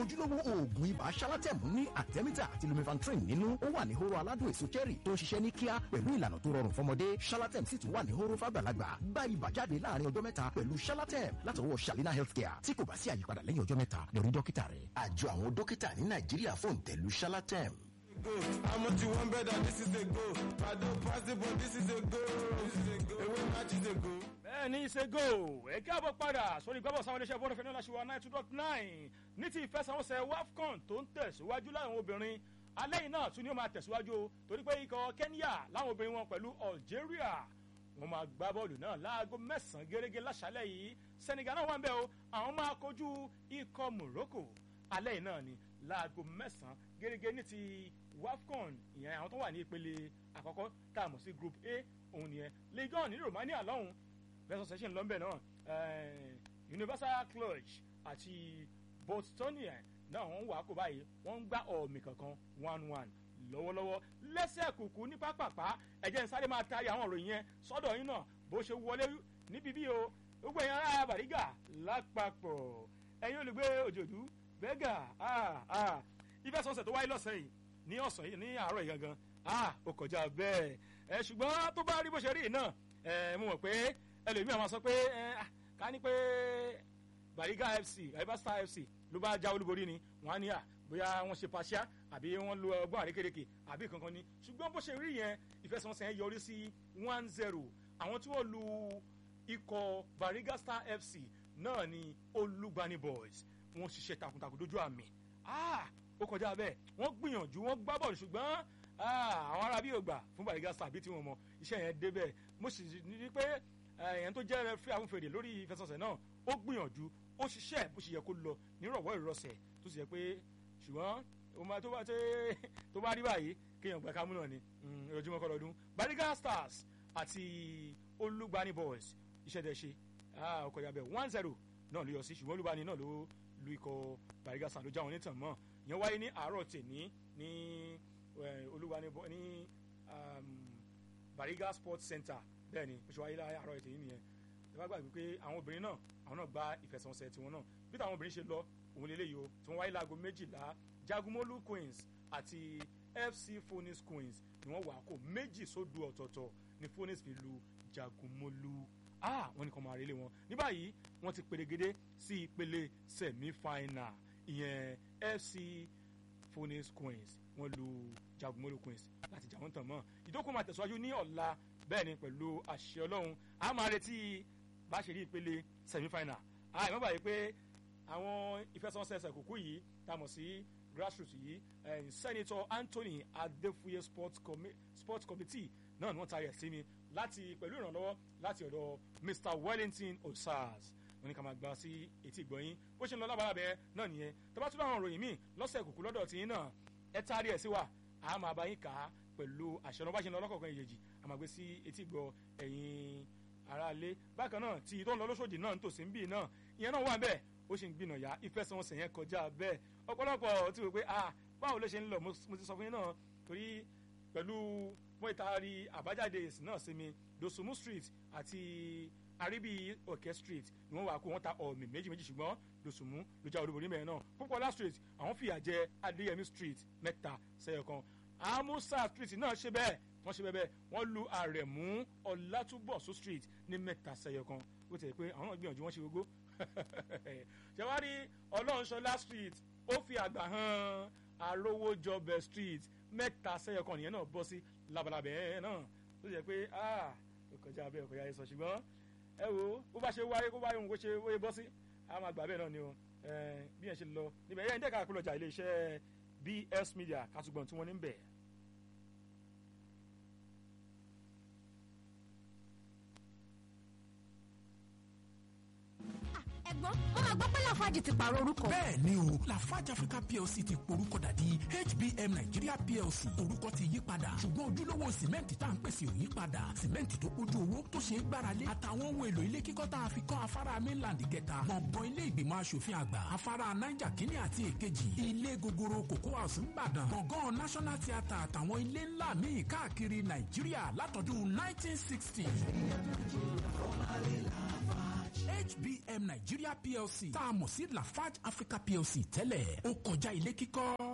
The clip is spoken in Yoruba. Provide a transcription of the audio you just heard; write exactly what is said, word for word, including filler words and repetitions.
ojúlówó oògùn ibà Shalatem ní Artemether àti Lumefantrine nínú. Ó wà ní hóró aládùn èso cherry tó ń ṣiṣẹ́ ní kíá pẹ̀lú ìlànà tó rọrùn fọmọdé. Shalatem sì tún wà ní hóró fàgbàlagbà. Gba ibà jáde láàrin ọjọ́ mẹ́ta pẹ̀lú Shalatem látọwọ́ Shalina Healthcare. Tí kò bá sí àyípadà lẹ́yìn ọjọ́ mẹ́ta, lọ rí dókítà rẹ̀. Àjọ àwọn dókítà ní Nàìjíríà fòǹtẹ̀lù Shalatem. Go. How much you want better? This is a go. I don't pass it, but this is a go. This is a go. Ewé match is a go. Bẹ́ẹ̀ni ṣe go. Ẹ káàbọ̀ padà sórí gbọ́bọ̀ sáwọn iléeṣẹ́ bọ́ọ̀lù fẹ́ẹ́ láṣìwọ̀ nine two dot nine ní ti ìfẹsẹ̀wọnsẹ̀ WAFCON tó ń tẹ̀síwájú láwọn obìnrin. Alẹ́ yìí náà tún ni ó máa tẹ̀síwájú o torí pé ikọ̀ Kenya láwọn obìnrin wọn pẹ̀lú Algeria wọ́n máa gbá bọ́ọ̀lù náà láago mẹ́sàn-án gẹ́gẹ́ láṣálẹ́ yìí. Senegal náà wà ń bẹ̀ o àwọn máa kojú ikọ̀ Morocco. Alẹ́ yìí náà ni láago mẹ́sàn-án gẹ́gẹ́ ní ti WAFCON ìyẹn àwọn tó wà ní ìpele àkọ́kọ́ tá a mọ̀ sí group A òun nìyẹn Legon ní Romania lọ́hùn bẹ́ẹ̀ sọ́sẹ̀ ṣe ń lọ́nbẹ̀ náà Universal Cluj àti Bostonia náà wọ́n ń wà kó báyìí wọ́n ń gbá ọ̀mì kankan one one lọ́wọ́lọ́wọ́ lẹ́sẹ̀ kùkù ní pápápá ẹ̀jẹ̀ ń sáré máa taari àwọn ìròyìn yẹn sọ́dọ̀ yín náà bó ṣe wọlé níbi bí o gbogbo ẹ̀yin ará Bàrígà lápapọ̀ ẹ̀yin olùgbé Òjòdú Bẹ́gà ìfẹsọ̀nsẹ̀ tó wáyé lọ́sẹ̀ yìí ní ọ̀sán yìí ní àárọ̀ yìí gangan ah ó kọjá bẹ́ẹ̀ ẹ ṣùgbọ́n tó bá rí bó ṣe rí náà ẹ mo mọ̀ pé ẹlòmíì máa sọ pé ẹ ká ní pé Bariga F C Rivers Star F C ló bá já olúborí ni wọ́n á ní à bóyá wọ́n ṣe pàṣẹ àbí wọ́n lo ọgbọ́n àrékérekè àbí kankan ni ṣùgbọ́n bó ṣe rí yẹn ìfẹsọ̀nsẹ̀ yẹn yọrí sí one zero àwọn tí wọ́n lu ikọ̀ Bariga Star F C náà ni Olúgbani Boys wọ́n ṣiṣẹ́ takuntakun dójú àmì ah ó kọjá bẹ́ẹ̀ wọ́n gbìyànjú wọ́n gbá bọ́ọ̀lù ṣùgbọ́n àwọn ará bí ògbà fún Bariga Star bí tí wọ́n mọ iṣẹ́ yẹn dé bẹ́ẹ̀ mo sì ní pé ẹ̀yẹn tó jẹ́ rẹfúrí afúnfèrè lórí ìfẹsọ̀nsẹ̀ náà ó gbìyànjú ó ṣiṣẹ́ bó ṣe yẹ kó lọ nírọ̀wọ́ ìrọsẹ̀ tó sì yẹ pé ṣùgbọ́n tó bá rí báyìí kéèyàn gbà kámú náà ni ojúmọ́ kọ́ lọ́dún Bariga Stars àti Olúgbani Boys iṣẹ́ tẹ̀ ṣe ó kọjá bẹ́ẹ̀ one zero náà ló yọ sí ṣùgbọ́n Olúgbani náà ló lu ikọ̀ Bariga Stars ló já wọn nítàn mọ́ yẹn wáyé ní àárọ̀ tèmi ní Olúgbani ní Bariga Sports Center bẹ́ẹ̀ ni oṣù wáyé láyé àárọ̀ tèmi nìyẹn ẹ bá gbàgbé pé àwọn obìnrin náà àwọn náà gba ìfẹsẹ̀wọnsẹ̀ tiwọn náà bí táwọn obìnrin ṣe lọ òun lélẹ́yìí o tí wọ́n wáyé láago méjìlá Jagumolu Queens àti F C Phoenix Queens ni wọ́n wà kó méjì sódò ọ̀tọ̀ọ̀tọ̀ ní Phoenix fi lu Jagumolu ah wọ́n ní kàn máa relé wọn ní báyìí wọ́n ti perégedé sí ìpele semi-final ìyẹn F C Phoenix Queens wọ́n lu Jagumolu Queens láti jà wọ́n tàn mọ́ ìdókòwò máa tẹ̀síwájú ní ọ̀la bẹ́ẹ̀ ni pẹ̀lú àṣẹ Ọlọ́run a máa retí bá ṣe rí ìpele semi-final a ìmọ̀ báyìí pé àwọn ìfẹsẹ̀wọnsẹ̀ kúkú yìí tá a mọ̀ sí grassroots yìí Senator Anthony Adefuye Sports Com- Sports Committee náà ni wọ́n taari ẹ̀ sí mi láti pẹ̀lú ìrànlọ́wọ́ láti ọ̀dọ̀ Mister Wellington Osars wọ́n ní ká máa gba sí etí ìgbọ̀nyín bó ṣe ń lọ lábàárà bẹ́ẹ̀ náà nìyẹn tó bá tún àwọn òròyìn míì lọ́sẹ̀ kùkú lọ́dọ̀ tí yín náà ẹ taari ẹ̀ sí wa a máa bá yín kà á pẹ̀lú àṣẹ ọ̀nà bá ṣe ń lọ lọ́kọ̀ọ̀kan ìyèjì a máa gbé sí etí ìgbọ̀ ẹ̀yin aráalé bákan náà tí tó ń lọ lóṣòdì náà ń tòsí ń bì náà ìyẹn náà wà bẹ́ẹ̀ ó ṣe ń gbìnà yá ìfẹsẹ̀wọnsẹ̀ yẹn kọjá bẹ́ẹ̀ ọ̀pọ̀lọpọ̀ tí wò pé ah báwo ló ṣe ń lọ mo ti sọ fún yín náà torí pẹ̀lú wọ́n ìtaari àbájáde èsì náà sí mi Dosumu Street àti Aribi Òkè Street ni wọ́n wà kó wọ́n ta ọ̀mì méjì méjì ṣùgbọ́n Dosumu ló já olúborí mẹ́rin náà Pópóọlá Street àwọn fìyà jẹ Adéyẹmí Street mẹ́ta sẹ́yọ kan Amusa Street náà ṣe bẹ́ẹ̀ wọ́n ṣe bẹ́ẹ̀ wọ́n lu Àrẹ̀mú Ọlátúbọ̀sún Street ní mẹ́ta sẹ́yọ kan ó ti rẹ̀ pé àwọn náà gbìyànjú wọ́n ṣe gbogbo ṣẹwárí Ọlọ́runṣọlá Street ó fi àgbà hàn Arówójọbẹ̀ Street mẹ́ta sẹ́yọ kan nìyẹn náà bọ́ sí labalábẹ́ náà ó ti rẹ̀ pé ah ó kọjá abẹ́ ọkọ̀ yáyé sọ ṣùgbọ́n ẹ wo bó bá ṣe wáyé kó wáyé òun kó ṣe wáyé bọ́ sí a máa gbà bẹ́ẹ̀ náà ni o bí yẹn ṣe lọ níbẹ̀ yẹn ń dẹ́ka àpilọ̀jà iléeṣẹ́ B S Media kásùgbọ̀n tí wọ́n ní ń bẹ̀. ẹ̀gbọ́n wọ́n máa gbọ́ pé Lafarge ti pààrọ̀ orúkọ. bẹ́ẹ̀ ni o Lafarge Africa P L C ti porúkọ dà di H B M Nigeria P L C orúkọ ti yí padà ṣùgbọ́n ojúlówó sìmẹ́ǹtì tá à ń pèsè ò yí padà sìmẹ́ǹtì tó kójú owó tó ṣe é gbáralé àtàwọn ohun èlò ilé kíkọ́ tá a fi kọ́ afárá mainland kẹta gbọ̀ngàn ilé ìgbìmọ̀ asòfin àgbà afárá Niger kínní àti èkejì ilé gogoro Cocoa House ńbàdàn gbọ̀ngàn National Theatre àtàwọn ilé ńlá míì káàkiri Nàìjíríà látọdún nineteen sixty. H B M Nigeria P L C tá a mọ̀ sí Lafarge Africa P L C tẹ́lẹ̀ ó kọjá ilé kíkọ́.